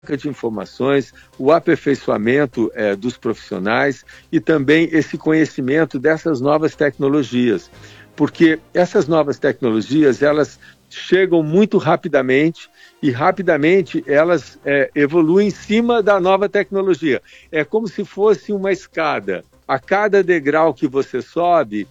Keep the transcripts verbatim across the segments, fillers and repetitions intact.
de informações, o aperfeiçoamento é, dos profissionais e também esse conhecimento dessas novas tecnologias, porque essas novas tecnologias, elas chegam muito rapidamente e rapidamente elas é, evoluem em cima da nova tecnologia. É como se fosse uma escada. A cada degrau que você sobe,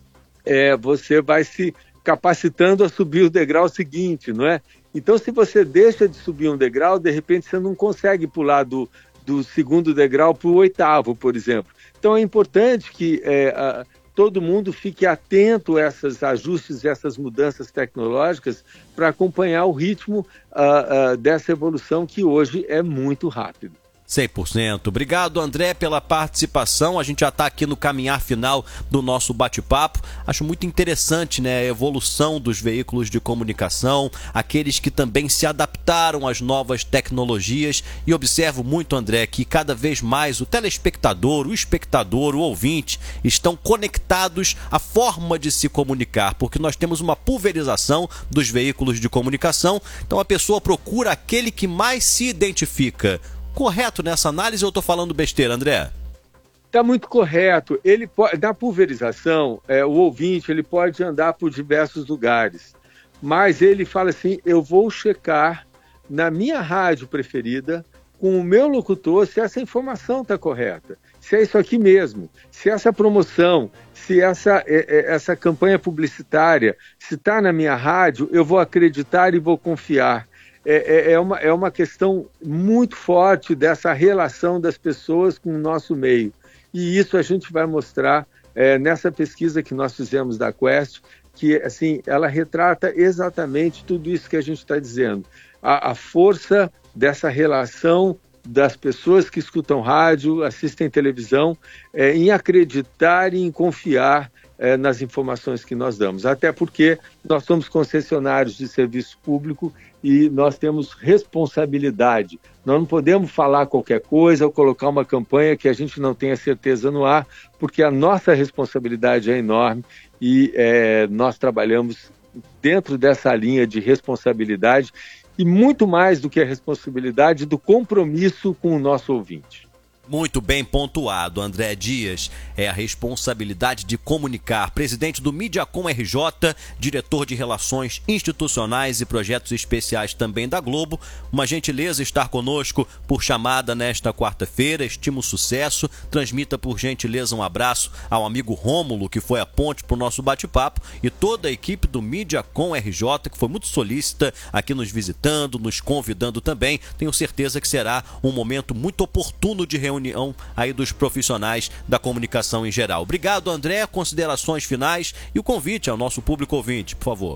é, você vai se capacitando a subir o degrau seguinte, não é? Então, se você deixa de subir um degrau, de repente você não consegue pular do, do segundo degrau para o oitavo, por exemplo. Então, é importante que é, a, todo mundo fique atento a esses ajustes, essas mudanças tecnológicas para acompanhar o ritmo a, a, dessa evolução que hoje é muito rápido. cem por cento. Obrigado, André, pela participação. A gente já está aqui no caminhar final do nosso bate-papo. Acho muito interessante, né, a evolução dos veículos de comunicação, aqueles que também se adaptaram às novas tecnologias. E observo muito, André, que cada vez mais o telespectador, o espectador, o ouvinte estão conectados à forma de se comunicar, porque nós temos uma pulverização dos veículos de comunicação. Então a pessoa procura aquele que mais se identifica. Correto nessa análise ou eu estou falando besteira, André? Está muito correto. Ele pode, na pulverização, é, o ouvinte ele pode andar por diversos lugares, mas ele fala assim, eu vou checar na minha rádio preferida, com o meu locutor, se essa informação está correta, se é isso aqui mesmo, se essa promoção, se essa, essa campanha publicitária, se está na minha rádio, eu vou acreditar e vou confiar. É, é, uma, é uma questão muito forte dessa relação das pessoas com o nosso meio. E isso a gente vai mostrar é, nessa pesquisa que nós fizemos da Quest, que assim, ela retrata exatamente tudo isso que a gente está dizendo. A, a força dessa relação das pessoas que escutam rádio, assistem televisão, é, em acreditar e em confiar é, nas informações que nós damos. Até porque nós somos concessionários de serviço público e nós temos responsabilidade. Nós não podemos falar qualquer coisa ou colocar uma campanha que a gente não tenha certeza no ar, porque a nossa responsabilidade é enorme e é, nós trabalhamos dentro dessa linha de responsabilidade e muito mais do que a responsabilidade do compromisso com o nosso ouvinte. Muito bem pontuado, André Dias. É a responsabilidade de comunicar. Presidente do Mediacom R J, diretor de Relações Institucionais e Projetos Especiais também da Globo. Uma gentileza estar conosco por chamada nesta quarta-feira. Estimo sucesso. Transmita por gentileza um abraço ao amigo Rômulo, que foi a ponte para o nosso bate-papo, e toda a equipe do Mediacom R J, que foi muito solícita aqui nos visitando, nos convidando também. Tenho certeza que será um momento muito oportuno de reunião União aí dos profissionais da comunicação em geral. Obrigado, André. Considerações finais e o convite ao nosso público ouvinte, por favor.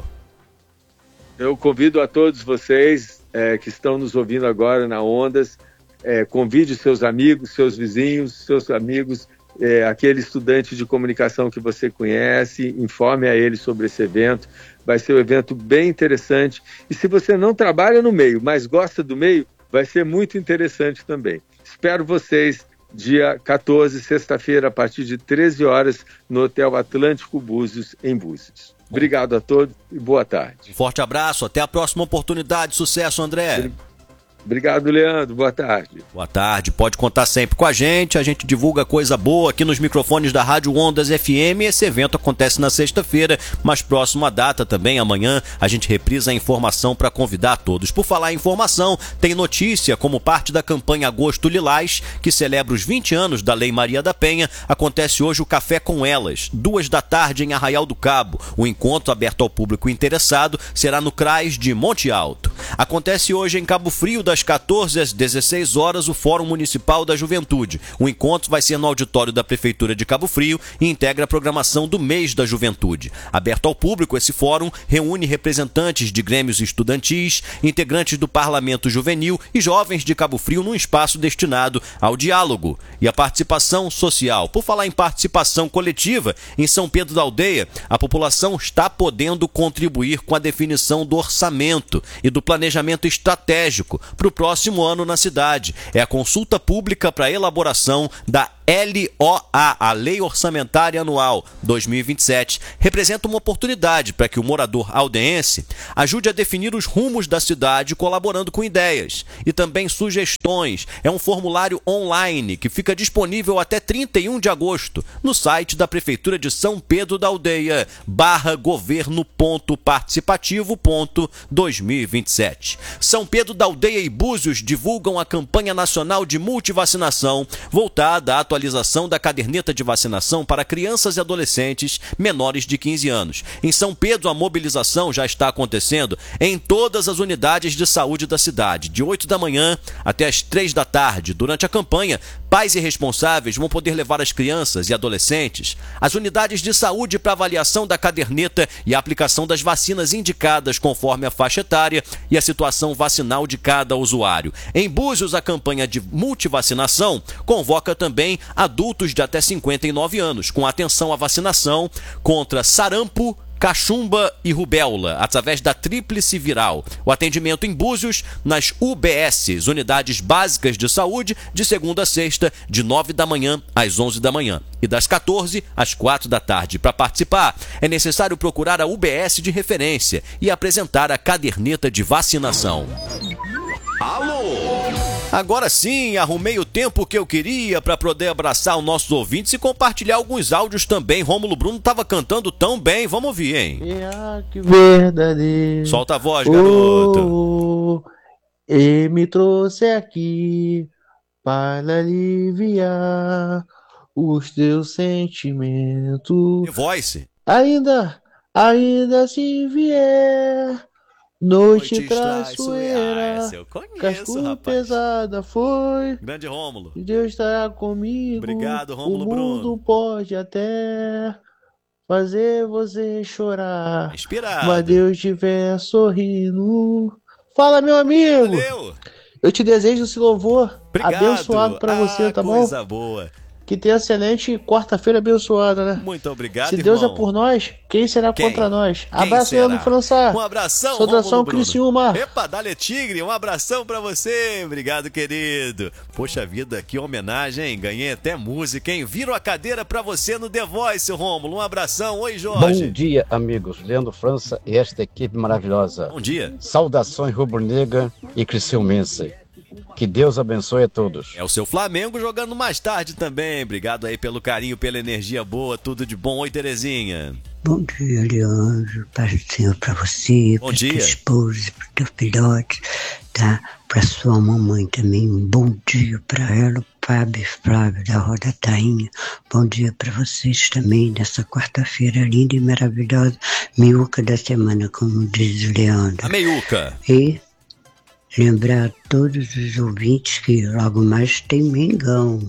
Eu convido a todos vocês é, que estão nos ouvindo agora na Ondas, é, convide seus amigos, seus vizinhos, seus amigos, é, aquele estudante de comunicação que você conhece, informe a ele sobre esse evento. Vai ser um evento bem interessante. E se você não trabalha no meio, mas gosta do meio, vai ser muito interessante também. Espero vocês dia quatorze, sexta-feira, a partir de treze horas, no Hotel Atlântico Búzios, em Búzios. Obrigado a todos e boa tarde. Um forte abraço, até a próxima oportunidade. Sucesso, André. Obrigado, Leandro. Boa tarde. Boa tarde. Pode contar sempre com a gente. A gente divulga coisa boa aqui nos microfones da Rádio Ondas F M. Esse evento acontece na sexta-feira, mas próximo à data também, amanhã, a gente reprisa a informação para convidar todos. Por falar em informação, tem notícia como parte da campanha Agosto Lilás, que celebra os vinte anos da Lei Maria da Penha. Acontece hoje o Café com Elas, duas da tarde em Arraial do Cabo. O encontro aberto ao público interessado será no CRAS de Monte Alto. Acontece hoje em Cabo Frio, das quatorze às dezesseis horas, o Fórum Municipal da Juventude. O encontro vai ser no auditório da Prefeitura de Cabo Frio e integra a programação do Mês da Juventude. Aberto ao público, esse fórum reúne representantes de grêmios estudantis, integrantes do Parlamento Juvenil e jovens de Cabo Frio num espaço destinado ao diálogo e à participação social. Por falar em participação coletiva, em São Pedro da Aldeia, a população está podendo contribuir com a definição do orçamento e do planejamento estratégico para o próximo ano na cidade. É a consulta pública para a elaboração da L O A, a Lei Orçamentária Anual dois mil e vinte e sete, representa uma oportunidade para que o morador aldeense ajude a definir os rumos da cidade colaborando com ideias e também sugestões. É um formulário online que fica disponível até trinta e um de agosto no site da Prefeitura de São Pedro da Aldeia, barra governo ponto participativo ponto dois mil e vinte e sete. São Pedro da Aldeia e Búzios divulgam a campanha nacional de multivacinação voltada à atualização da caderneta de vacinação para crianças e adolescentes menores de quinze anos. Em São Pedro, a mobilização já está acontecendo em todas as unidades de saúde da cidade, de oito da manhã até as três da tarde. Durante a campanha, pais e responsáveis vão poder levar as crianças e adolescentes às unidades de saúde para avaliação da caderneta e a aplicação das vacinas indicadas conforme a faixa etária e a situação vacinal de cada usuário. Em Búzios, a campanha de multivacinação convoca também adultos de até cinquenta e nove anos, com atenção à vacinação contra sarampo, cachumba e rubéola, através da tríplice viral. O atendimento em Búzios, nas U B S, Unidades Básicas de Saúde, de segunda a sexta, de nove da manhã às onze da manhã e das quatorze às quatro da tarde. Para participar, é necessário procurar a U B S de referência e apresentar a caderneta de vacinação. Alô! Agora sim, arrumei o tempo que eu queria para poder abraçar os nossos ouvintes e compartilhar alguns áudios também. Rômulo Bruno estava cantando tão bem, vamos ouvir, hein? É que verdadeiro. Solta a voz, garoto. Oh, ele me trouxe aqui para aliviar os teus sentimentos. Que voice. Ainda, ainda se vier noite, noite traiçoeira, eu conheço, cascudo rapaz. Pesada foi. Grande Rômulo. Deus estará comigo. Obrigado, Rômulo Bruno. O mundo Bruno. pode até fazer você chorar. Inspirado. Mas Deus estiver sorrindo. Fala, meu amigo. Valeu. Eu te desejo esse louvor Obrigado. abençoado pra você, ah, tá bom? Coisa boa. Que tenha excelente quarta-feira abençoada, né? Muito obrigado, Se Deus irmão. é por nós, quem será Quem? contra nós? Quem Abraço, será? Leandro França. Um abração, Saudação, Rômulo Bruno. Criciúma. Epa, Dale Tigre, um abração pra você. Obrigado, querido. Poxa vida, que homenagem, hein? Ganhei até música, hein? Viro a cadeira pra você no The Voice, Rômulo. Um abração. Oi, Jorge. Bom dia, amigos. Leandro França e esta equipe maravilhosa. Bom dia. Saudações rubro-negra e criciumense. Que Deus abençoe a todos. É o seu Flamengo jogando mais tarde também. Obrigado aí pelo carinho, pela energia boa, tudo de bom. Oi, Terezinha. Bom dia, Leandro. Paz do Senhor pra você, Bom pra dia. tua esposa, pro teu filhote, tá? Pra sua mamãe também. Um bom dia pra ela, o Fábio Flávio da Roda Tainha. Bom dia pra vocês também, nessa quarta-feira linda e maravilhosa. Miúca da semana, como diz o Leandro. A meiuca. E lembrar a todos os ouvintes que logo mais tem Mengão.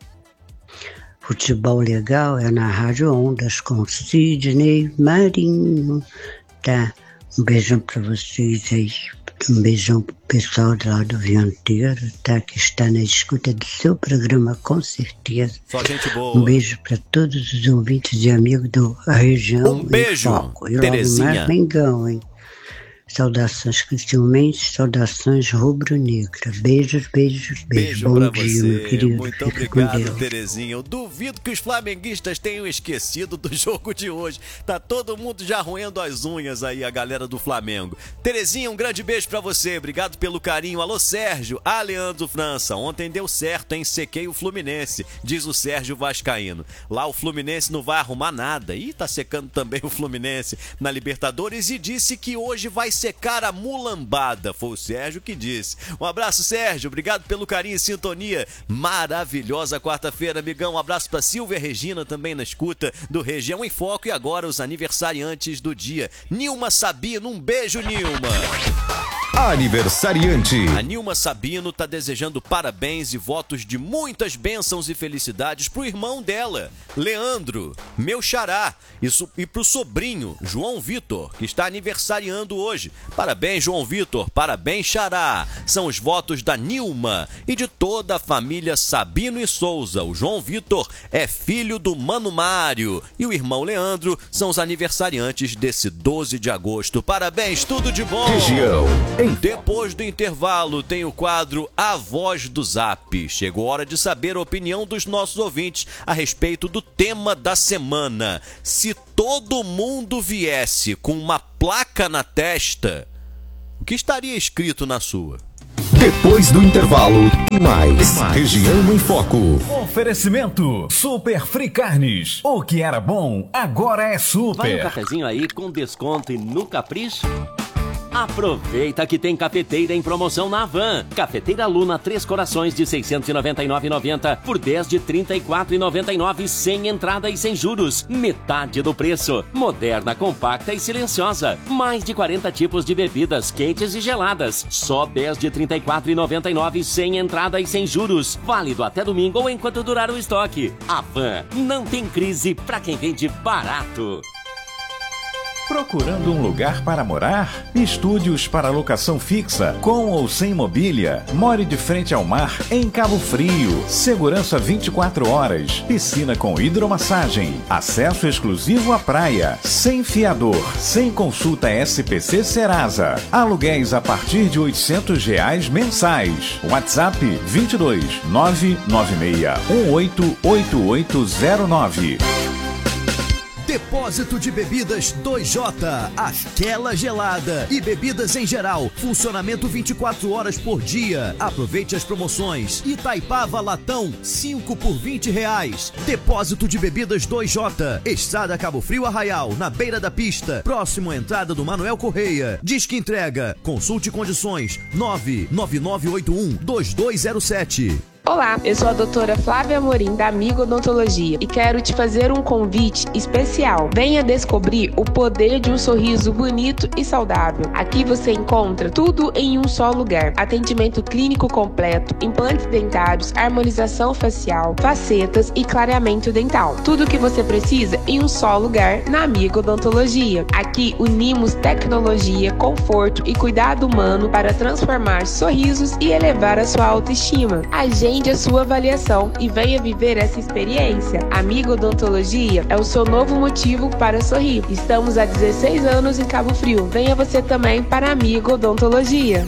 Futebol legal é na Rádio Ondas com Sidney Marinho, tá? Um beijão pra vocês aí, um beijão pro pessoal do lado do Vianteiro, tá? Que está na escuta do seu programa, com certeza. Só gente boa. Um beijo pra todos os ouvintes e amigos da região. Um beijo, e foco. E logo Terezinha. mais Mengão, hein? Saudações criciumenses, saudações rubro-negra. Beijos, beijos, beijos. Beijo Bom pra dia, você. meu querido. Muito Fica com obrigado, Deus. Terezinha. Eu duvido que os flamenguistas tenham esquecido do jogo de hoje. Tá todo mundo já roendo as unhas aí, a galera do Flamengo. Terezinha, um grande beijo pra você. Obrigado pelo carinho. Alô, Sérgio. Ah, Leandro França. Ontem deu certo, hein? Sequei o Fluminense, diz o Sérgio Vascaíno. Lá o Fluminense não vai arrumar nada. Ih, tá secando também o Fluminense na Libertadores e disse que hoje vai secar a mulambada. Foi o Sérgio que disse. Um abraço, Sérgio. Obrigado pelo carinho e sintonia. Maravilhosa quarta-feira, amigão. Um abraço pra Silvia Regina também na escuta do Região em Foco. E agora os aniversariantes do dia. Nilma Sabino. Um beijo, Nilma. Aniversariante. A Nilma Sabino tá desejando parabéns e votos de muitas bênçãos e felicidades pro irmão dela, Leandro, meu xará, e, so, e pro sobrinho, João Vitor, que está aniversariando hoje. Parabéns, João Vitor, parabéns, xará. São os votos da Nilma e de toda a família Sabino e Souza. O João Vitor é filho do Mano Mário e o irmão Leandro são os aniversariantes desse doze de agosto. Parabéns, tudo de bom. Região em em... Depois do intervalo, tem o quadro A Voz do Zap. Chegou a hora de saber a opinião dos nossos ouvintes a respeito do tema da semana. Se todo mundo viesse com uma placa na testa, o que estaria escrito na sua? Depois do intervalo, mais, mais. Região em Foco. Oferecimento Super Free Carnes. O que era bom, agora é super. Vai um cafezinho aí com desconto e no capricho? Aproveita que tem cafeteira em promoção na Havan. Cafeteira Luna Três Corações de seiscentos e noventa e nove reais e noventa centavos por dez de trinta e quatro reais e noventa e nove centavos sem entrada e sem juros. Metade do preço. Moderna, compacta e silenciosa. Mais de quarenta tipos de bebidas quentes e geladas. Só dez de trinta e quatro reais e noventa e nove centavos sem entrada e sem juros. Válido até domingo ou enquanto durar o estoque. Havan, não tem crise pra quem vende barato. Procurando um lugar para morar? Estúdios para locação fixa, com ou sem mobília. More de frente ao mar, em Cabo Frio. Segurança vinte e quatro horas. Piscina com hidromassagem. Acesso exclusivo à praia. Sem fiador. Sem consulta S P C Serasa. Aluguéis a partir de oitocentos reais mensais. WhatsApp vinte e dois, nove nove seis, um oito oito oito zero nove. Depósito de Bebidas dois J, aquela gelada e bebidas em geral. Funcionamento vinte e quatro horas por dia. Aproveite as promoções. Itaipava Latão, cinco por vinte reais. Depósito de Bebidas dois J, Estrada Cabo Frio Arraial, na beira da pista, próximo à entrada do Manuel Correia. Disque entrega. Consulte condições. nove nove nove oito um dois dois zero sete. Olá, eu sou a doutora Flávia Amorim, da Amigo Odontologia, e quero te fazer um convite especial. Venha descobrir o poder de um sorriso bonito e saudável. Aqui você encontra tudo em um só lugar. Atendimento clínico completo, implantes dentários, harmonização facial, facetas e clareamento dental. Tudo o que você precisa em um só lugar na Amigo Odontologia. Aqui unimos tecnologia, conforto e cuidado humano para transformar sorrisos e elevar a sua autoestima. Agende a sua avaliação e venha viver essa experiência. Amigo Odontologia é o seu novo motivo para sorrir. Estamos há dezesseis anos em Cabo Frio. Venha você também para Amigo Odontologia.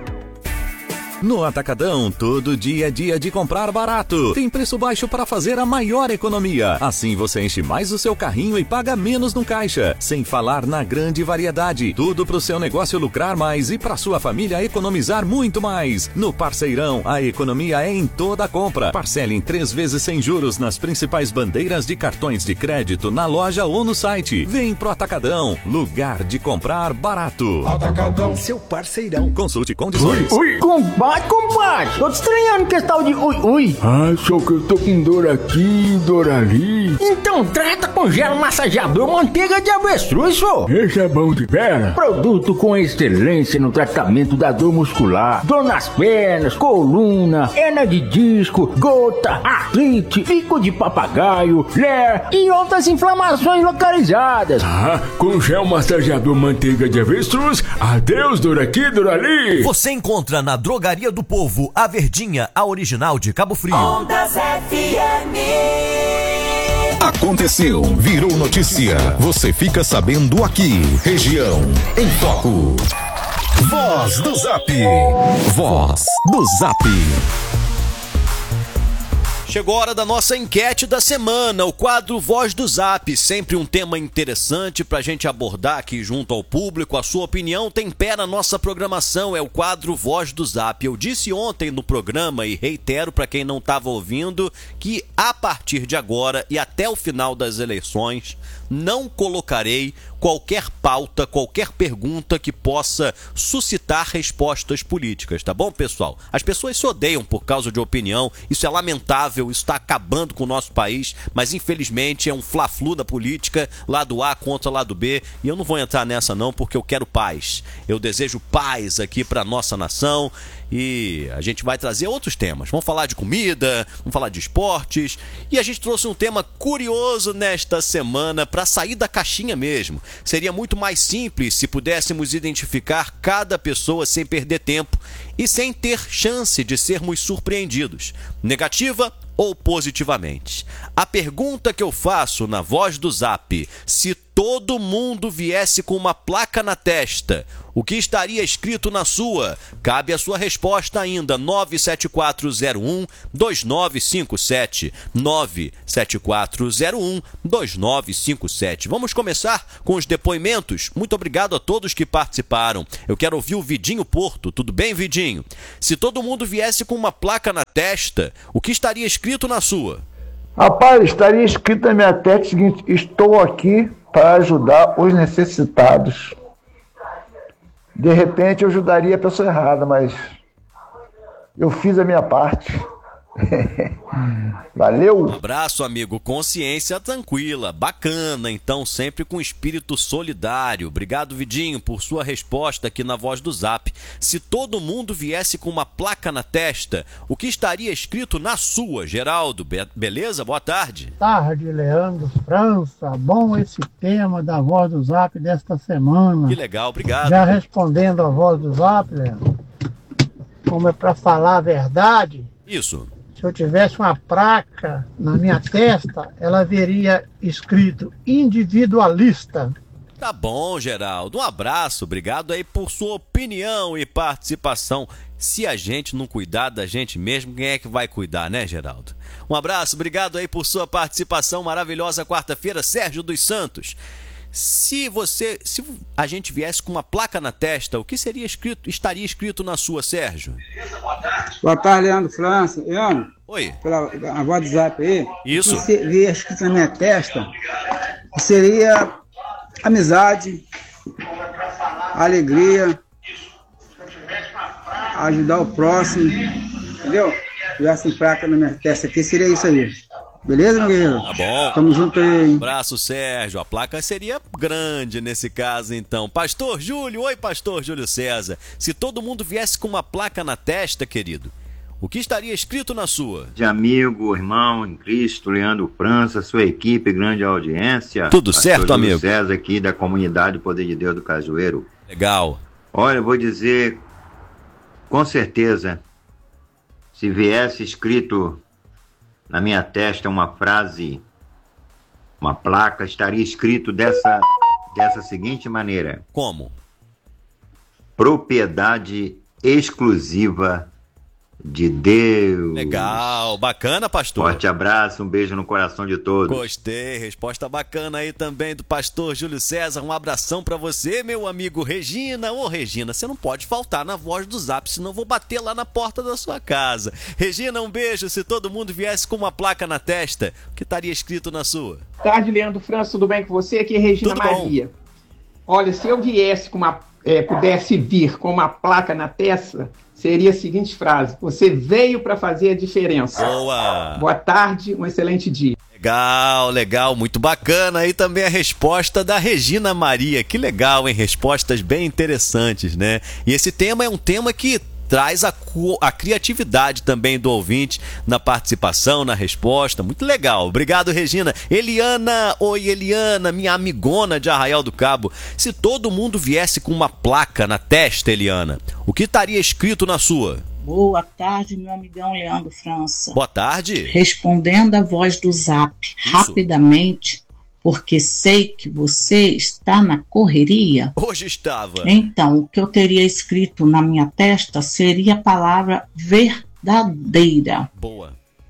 No Atacadão, todo dia é dia de comprar barato. Tem preço baixo para fazer a maior economia. Assim você enche mais o seu carrinho e paga menos no caixa. Sem falar na grande variedade. Tudo para o seu negócio lucrar mais e para sua família economizar muito mais. No Parceirão, a economia é em toda a compra. Parcele em três vezes sem juros nas principais bandeiras de cartões de crédito na loja ou no site. Vem pro Atacadão, lugar de comprar barato. Atacadão, seu parceirão. Consulte condições. Ui, ui, combate. Ai, compadre, tô te estranhando que esse tal de ui, ui. Ah, só que eu tô com dor aqui, dor ali. Então trata com gel massageador manteiga de avestruz, só. Esse é bom de pera. Produto com excelência no tratamento da dor muscular, dor nas pernas, coluna, hernia de disco, gota, artrite, pico de papagaio, ler e outras inflamações localizadas. Ah, com gel massageador manteiga de avestruz, adeus dor aqui, dor ali. Você encontra na Drogaria do Povo, a Verdinha, a original de Cabo Frio. Ondas F M. Aconteceu, virou notícia. Você fica sabendo aqui. Região em Foco. Voz do Zap. Voz do Zap. Chegou a hora da nossa enquete da semana, o quadro Voz do Zap, sempre um tema interessante pra gente abordar aqui junto ao público. A sua opinião tem pé na nossa programação, é o quadro Voz do Zap. Eu disse ontem no programa e reitero pra quem não estava ouvindo que a partir de agora e até o final das eleições não colocarei qualquer pauta, qualquer pergunta que possa suscitar respostas políticas, tá bom, pessoal? As pessoas se odeiam por causa de opinião, isso é lamentável, isso está acabando com o nosso país, mas infelizmente é um fla-flu da política, lado A contra lado B, e eu não vou entrar nessa não, porque eu quero paz. Eu desejo paz aqui para nossa nação e a gente vai trazer outros temas. Vamos falar de comida, vamos falar de esportes, e a gente trouxe um tema curioso nesta semana para sair da caixinha mesmo. Seria muito mais simples se pudéssemos identificar cada pessoa sem perder tempo e sem ter chance de sermos surpreendidos, negativa ou positivamente. A pergunta que eu faço na Voz do Zap: se todo mundo viesse com uma placa na testa, o que estaria escrito na sua? Cabe a sua resposta ainda. nove sete quatro zero um dois nove cinco sete. nove sete quatro zero um dois nove cinco sete. Vamos começar com os depoimentos. Muito obrigado a todos que participaram. Eu quero ouvir o Vidinho Porto. Tudo bem, Vidinho? Se todo mundo viesse com uma placa na testa, o que estaria escrito na sua? Rapaz, estaria escrito na minha testa o seguinte: estou aqui para ajudar os necessitados. De repente eu ajudaria a pessoa errada, mas eu fiz a minha parte. Valeu! Um abraço, amigo. Consciência tranquila, bacana, então sempre com espírito solidário. Obrigado, Vidinho, por sua resposta aqui na Voz do Zap. Se todo mundo viesse com uma placa na testa, o que estaria escrito na sua, Geraldo? Be- beleza? Boa tarde. Boa tarde, Leandro França. Bom esse tema da Voz do Zap desta semana. Que legal, obrigado. Já respondendo a Voz do Zap, Leandro, como é para falar a verdade, isso. Se eu tivesse uma placa na minha testa, ela veria escrito individualista. Tá bom, Geraldo. Um abraço. Obrigado aí por sua opinião e participação. Se a gente não cuidar da gente mesmo, quem é que vai cuidar, né, Geraldo? Um abraço. Obrigado aí por sua participação. Maravilhosa quarta-feira. Sérgio dos Santos. Se você, se a gente viesse com uma placa na testa, o que seria escrito, estaria escrito na sua, Sérgio? Boa tarde, Leandro França. Leandro, oi. Pela a voz do Zap aí. Isso. O que seria escrito na minha testa seria amizade, alegria, ajudar o próximo, entendeu? Se tivesse placa na minha testa aqui, seria isso aí. Beleza, meu guerreiro? Tá bom. Tamo junto aí. Um abraço, Sérgio. A placa seria grande nesse caso, então. Pastor Júlio, oi, Pastor Júlio César. Se todo mundo viesse com uma placa na testa, querido, o que estaria escrito na sua? De amigo, irmão em Cristo, Leandro França, sua equipe, grande audiência. Tudo Pastor certo, Júlio amigo? César aqui da comunidade Poder de Deus do Cajueiro. Legal. Olha, eu vou dizer, com certeza, se viesse escrito na minha testa uma frase, uma placa, estaria escrito dessa, dessa seguinte maneira. Como? Propriedade exclusiva de Deus. Legal, bacana, pastor. Forte abraço, um beijo no coração de todos. Gostei, resposta bacana aí também do pastor Júlio César. Um abração pra você, meu amigo Regina. Ô Regina, você não pode faltar na Voz do Zap, senão eu vou bater lá na porta da sua casa. Regina, um beijo. Se todo mundo viesse com uma placa na testa, o que estaria escrito na sua? Boa tarde, Leandro França, tudo bem com você? Aqui é Regina Tudo Maria. Bom. Olha, se eu viesse com uma, é, pudesse vir com uma placa na testa, seria a seguinte frase: você veio para fazer a diferença. Boa! Boa tarde, um excelente dia. Legal, legal, muito bacana. Aí também a resposta da Regina Maria. Que legal, hein? Respostas bem interessantes, né? E esse tema é um tema que traz a, a criatividade também do ouvinte na participação, na resposta. Muito legal. Obrigado, Regina. Eliana, oi Eliana, minha amigona de Arraial do Cabo. Se todo mundo viesse com uma placa na testa, Eliana, o que estaria escrito na sua? Boa tarde, meu amigão Leandro França. Boa tarde. Respondendo a Voz do Zap, Isso. rapidamente, porque sei que você está na correria. Hoje estava. Então, o que eu teria escrito na minha testa seria a palavra verdadeira. Boa.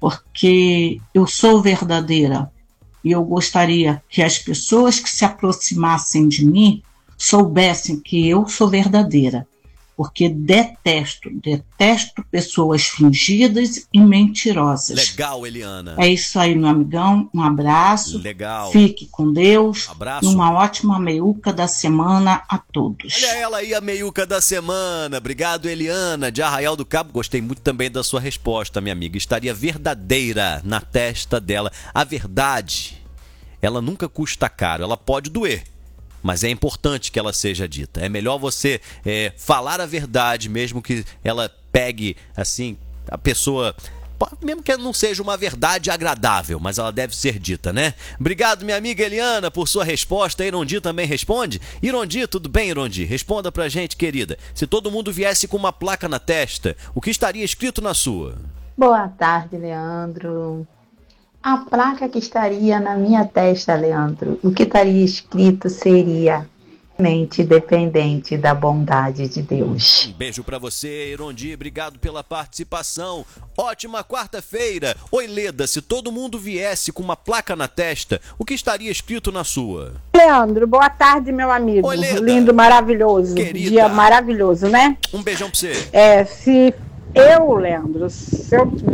Porque eu sou verdadeira e eu gostaria que as pessoas que se aproximassem de mim soubessem que eu sou verdadeira. Porque detesto, detesto pessoas fingidas e mentirosas. Legal, Eliana. É isso aí, meu amigão. Um abraço. Legal. Fique com Deus. Abraço. E uma ótima meiuca da semana a todos. Olha ela aí, a meiuca da semana. Obrigado, Eliana, de Arraial do Cabo. Gostei muito também da sua resposta, minha amiga. Estaria verdadeira na testa dela. A verdade, ela nunca custa caro. Ela pode doer, mas é importante que ela seja dita. É melhor você é, falar a verdade, mesmo que ela pegue, assim, a pessoa... Mesmo que não seja uma verdade agradável, mas ela deve ser dita, né? Obrigado, minha amiga Eliana, por sua resposta. Irondi também responde? Irondi, tudo bem, Irondi? Responda pra gente, querida. Se todo mundo viesse com uma placa na testa, o que estaria escrito na sua? Boa tarde, Leandro. A placa que estaria na minha testa, Leandro, o que estaria escrito seria: mente dependente da bondade de Deus. Um beijo pra você, Irondi, obrigado pela participação. Ótima quarta-feira. Oi, Leda, se todo mundo viesse com uma placa na testa, o que estaria escrito na sua? Leandro, boa tarde, meu amigo. Oi, Leda. Lindo, maravilhoso. Querida. Dia maravilhoso, né? Um beijão pra você. É, se eu, Leandro, se eu